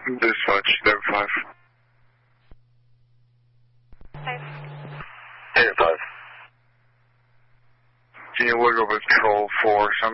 Dispatch, David 5. David 5. Can you look up at control 4?